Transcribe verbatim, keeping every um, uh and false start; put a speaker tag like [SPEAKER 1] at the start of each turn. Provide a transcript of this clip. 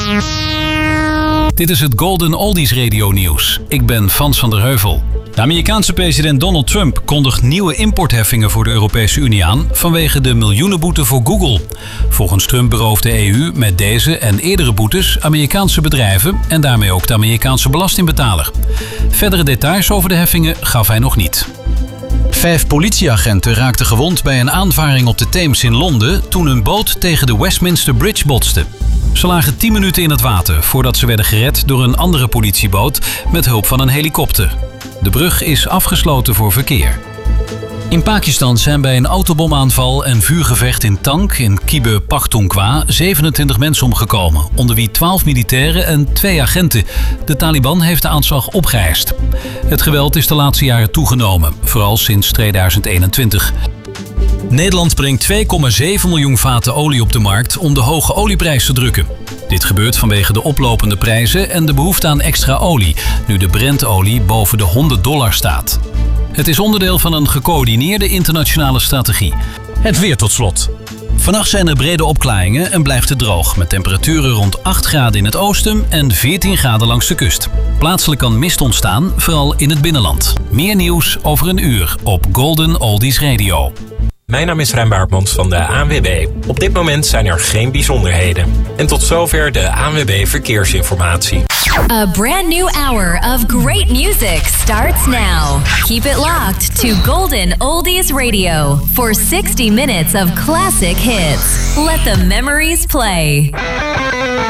[SPEAKER 1] Dit is het Golden Oldies Radio Nieuws. Ik ben Frans van der Heuvel. De Amerikaanse president Donald Trump kondigt nieuwe importheffingen voor de Europese Unie aan vanwege de miljoenenboete voor Google. Volgens Trump berooft de E U met deze en eerdere boetes Amerikaanse bedrijven en daarmee ook de Amerikaanse belastingbetaler. Verdere details over de heffingen gaf hij nog niet. Vijf politieagenten raakten gewond bij een aanvaring op de Theems in Londen toen een boot tegen de Westminster Bridge botste. Ze lagen tien minuten in het water voordat ze werden gered door een andere politieboot met hulp van een helikopter. De brug is afgesloten voor verkeer. In Pakistan zijn bij een autobomaanval en vuurgevecht in Tank in Khyber Pakhtunkhwa zevenentwintig mensen omgekomen, onder wie twaalf militairen en twee agenten. De Taliban heeft de aanslag opgeëist. Het geweld is de laatste jaren toegenomen, vooral sinds tweeduizend eenentwintig. Nederland brengt twee komma zeven miljoen vaten olie op de markt om de hoge olieprijs te drukken. Dit gebeurt vanwege de oplopende prijzen en de behoefte aan extra olie, nu de Brentolie boven de honderd dollar staat. Het is onderdeel van een gecoördineerde internationale strategie. Het weer tot slot. Vannacht zijn er brede opklaringen en blijft het droog, met temperaturen rond acht graden in het oosten en veertien graden langs de kust. Plaatselijk kan mist ontstaan, vooral in het binnenland. Meer nieuws over een uur op Golden Oldies Radio.
[SPEAKER 2] Mijn naam is Rijn Baartmans van de A N W B. Op dit moment zijn er geen bijzonderheden. En tot zover de A N W B Verkeersinformatie.
[SPEAKER 3] A brand new hour of great music starts now. Keep it locked to Golden Oldies Radio for sixty minutes of classic hits. Let the memories play.